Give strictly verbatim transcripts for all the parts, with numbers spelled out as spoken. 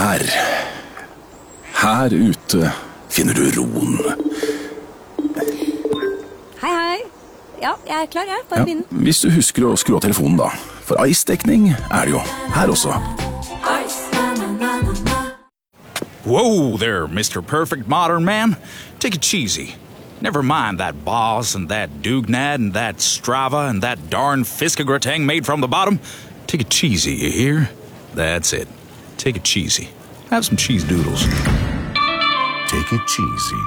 Her. Her ute finner du roen. Hei, hei. Ja, jeg er klar, jeg. Bare begynn. Ja, hvis du husker å skru av telefonen da. For ice-dekning er det jo her også. Whoa there, Mister Perfect Modern Man. Take it cheesy. Never mind that Boss and that Dugnad and that Strava and that darn Fiskegrateng made from the bottom. Take it cheesy, you hear? That's it. Take it cheesy. Have some cheese doodles. Take it cheesy.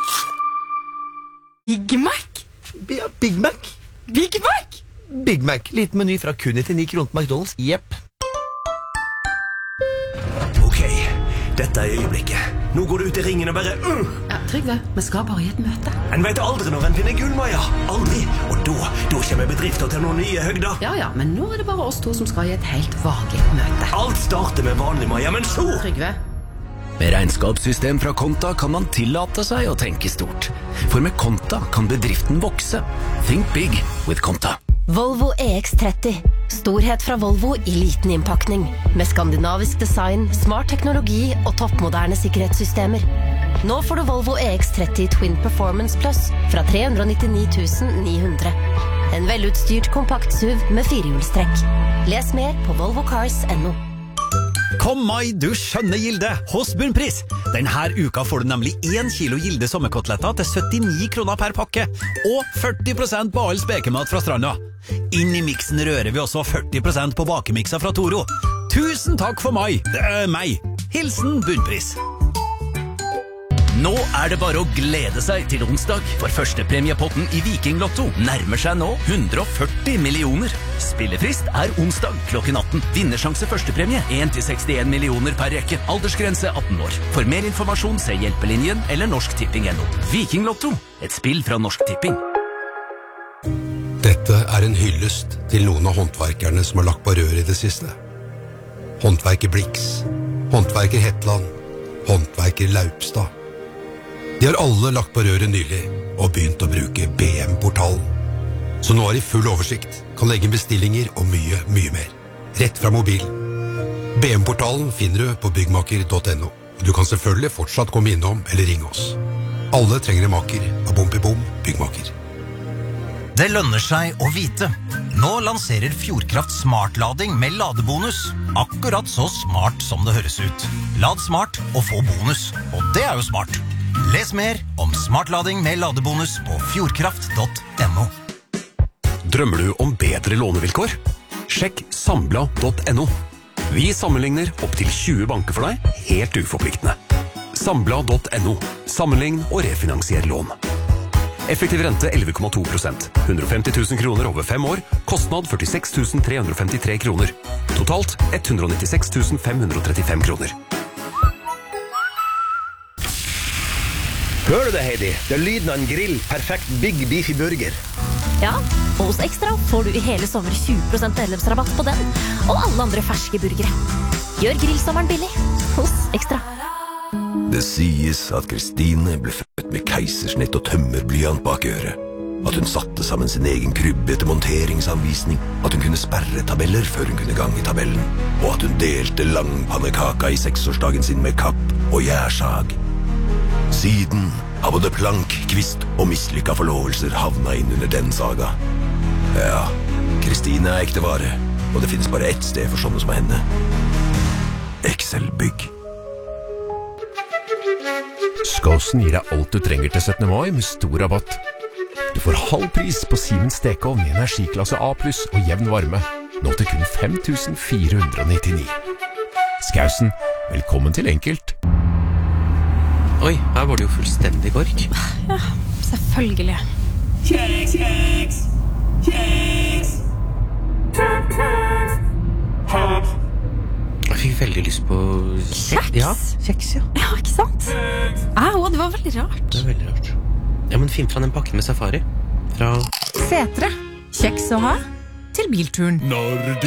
Big Mac? Ja, Big Mac. Big Mac? Big Mac. Liten meny fra kun nittionio kroner på McDonald's. Jepp. Ok, dette er øyeblikket. Nå går du ut i ringen og bare uh. Ja, Trygve, vi skal bare i et møte. En vet aldri når en finner gull, Maja. Aldri. Og da, da kommer bedrifter til noen nye høgder. Ja, ja, men nå er det bare oss to som skal i et helt vanlig møte. Alt starter med vanlig, Maja, men så... Trygve? Med regnskapssystem fra Konta kan man tillate seg å tenke stort. For med Konta kan bedriften vokse. Think big with Konta. Volvo E X tretti. Storhet fra Volvo i liten innpakning. Med skandinavisk design, smart teknologi og toppmoderne sikkerhetssystemer. Nå får du Volvo E X tretti Twin Performance Plus fra tre hundre nittini tusen ni hundre. En velutstyrt kompakt S U V med firehjulstrekk. Les mer på volvo cars punktum no. Kom mai, du skjønne Gilde, hos Bunnpris. Denne uka får du nemlig én kilo Gilde sommerkoteletter til syttini kroner per pakke, og førti prosent på all spekemat fra stranda. Inn i miksen rører vi også førti prosent på bakemikser fra Toro. Tusen takk for mai, det er meg. Hilsen Bunnpris. Nå er det bare å glede seg til onsdag, for førstepremiepotten i Viking Lotto nærmer seg nå hundre og førti millioner. Spillefrist er onsdag klokken atten. Vinnersjanse førstepremie en til sekstien millioner per rekke. Aldersgrense atten år. For mer informasjon se Hjelpelinjen eller Norsk Tipping punktum no. Viking Lotto, et spill fra Norsk Tipping. Dette er en hyllest til noen av håndverkerne som har lagt på rør i det siste. Håndverker Blix, håndverker Hetland, håndverker Laupstad. De har alle lagt på røret nylig og begynt å bruke B M-portalen. Så nå har de full oversikt, kan legge inn bestillinger og mye, mye mer. Rett fra mobilen. B M-portalen finner du på byggmaker punktum no. Du kan selvfølgelig fortsatt komme innom eller ringe oss. Alle trenger en maker av Bompibom byggmaker. Det lønner seg å vite. Nå lanserer Fjordkraft smartlading med ladebonus. Akkurat så smart som det høres ut. Lad smart og få bonus. Og det er jo smart. Les mer om smartlading med ladebonus på fjordkraft punktum no. Drømmer du om bedre lånevilkår? Sjekk sambla punktum no. Vi sammenligner opp til tjue banker for deg, helt uforpliktende. Sambla punktum no. Sammenlign og refinansier lån. Effektiv rente elleve komma to prosent. hundre og femti tusen kroner over fem år. Kostnad førtiseks tusen tre hundre og femtitre kroner. Totalt ett hundre og nittiseks tusen fem hundre og trettifem kroner. Hører du det, Heidi? Det er lyden av en grill. Perfekt Big Beefy Burger. Ja, og hos Ekstra får du i hele sommer tjue prosent medlemsrabatt på den, og alle andre ferske burgere. Gjør grillsommeren billig hos Ekstra. Det sies at Kristine ble født med keisersnitt og tømmerblyant bak øret. At hun satte sammen sin egen krybbe etter monteringsanvisning. At hun kunne sperre tabeller før hun kunne gange tabellen. Og at hun delte langpannekaka i seksårsdagen sin med kapp og gjærsag. Siden har både plank, kvist og mislykka forlovelser havna inn under den saga. Ja, Kristine er ekte vare, og det finnes bare ett sted for sånne som henne. Excel Bygg. Skåsen gir deg alt du trenger til syttende mai med stor rabatt. Du får halv pris på Siemens stekeovn i energiklasse A pluss og jevn varme, nå til kun fem tusen fire hundre og nittini. Skåsen, velkommen til Enkelt. Oi, her var det jo fullstendig kork. Ja, selvfølgelig. Kjeks, kjeks, kjeks. Jeg fikk veldig lyst på... Kjeks? Ja, kjeks, ja. Ja, ikke sant? Au, det var veldig rart. Det var veldig rart. Ja, men finn fra den pakken med safari. Fra... Setre. Kjeks å ha til bilturen. Når